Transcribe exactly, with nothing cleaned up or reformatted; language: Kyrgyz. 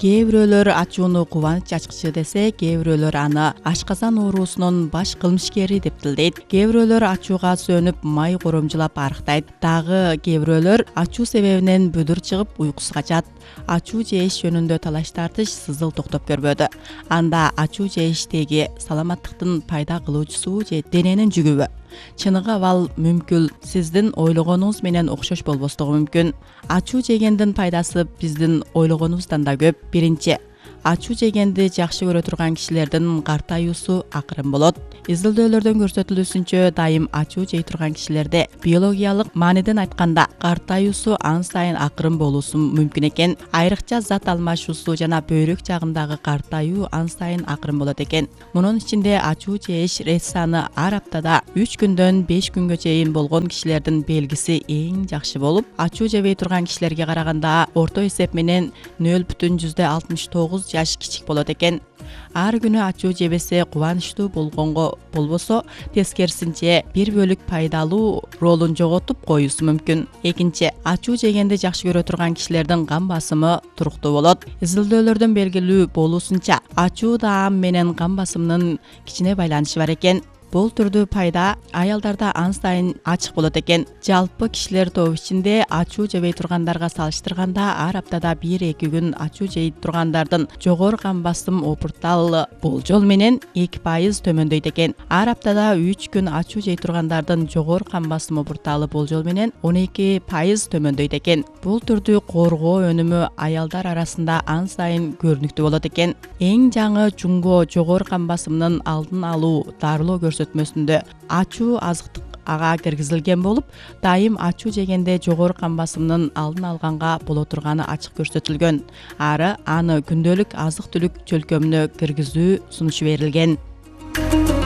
Кээ бирөөлөр ачууну кубаныч ачкычы десе, кээ бирөөлөр аны ашказан оорусунун баш кылмышкери деп тилдейт. Кээ бирөөлөр ачууга сөнүп май коромжулап арыктайт. Дагы кээ бирөөлөр ачуу себебинен бүдүр чыгып уйкусу качат. Ачуу жеш жөнүндө талаш тартыш сызыл токтоп көрбөдү. Анда ачуу жештеги саламаттыктын пайда кылуучусу же дененин жүгүбү? Чыныгы абал мүмкүн сиздин ойлогонуңуз менен окшош болбостугу мүмкүн. Ачуу жегендин пайдасы биздин ойлогонубуздан да көп. Биринчи, ачуу жегенди жакшы көрө турган кишилердин картаюусу акырын болот. Изилдөөлөрдөн көрсөтүлүүсүнчө, дайым ачуу жей турган кишилерде биологиялык мааниден айтканда картаюусу ан сайын акырын болуусу мүмкүн экен. Айрыкча зат алмашуусу жана бөйрөк жагындагы картаюу ан сайын акырын болот экен. Мунун ичинде ачуу жеш рецаны ар аптада үч күндөн беш күнгө чейин болгон кишилердин белгиси эң жакшы болуп, ачуу жебей турган кишилерге караганда орто эсеп менен нөл бүтүн жүздө алтымыш тогуз жаш кичик болот экен. Ар күнү ачуу жебесе кубанычтуу болгонго болбосо, тескерисинче бир бөлүк пайдалуу ролун жоготуп коюусу мүмкүн. Экинчи, ачуу жегенди жакшы көрө турган кишилердин кан басымы туруктуу болот. Изилдөөлөрдөн белгилүү болуусунча, ачуу даам менен кан басымынын кичине байланышы бар экен. Бул түрдүү пайда аялдарда ан сайын ачык болот экен. Жалпы кишилер тобу ичинде ачуу жебей тургандарга салыштырганда ар аптада бир-эки күн ачуу жей тургандардын жогору кан басым опурталы болжол менен эки пайыз төмөндөйт экен. Ар аптада үч күн ачуу жей тургандардын жогору кан басым опурталы болжол менен он эки пайыз төмөндөйт экен. Бул түрдүү коргоо өнүмү аялдар арасында ан сайын көрүнүктүү болот экен. Эң жаңы жунго жогору кан басымынын алдын алуу дарылоо көрсөтмөсүндө ачуу азыктык ага киргизилген болуп, дайым ачуу жегенде жогору кан басымынын алдын алганга боло турганы ачык көрсөтүлгөн. Ары аны күндөлүк азык-түлүк чөлкөмүнө киргизүү сунушу берилген.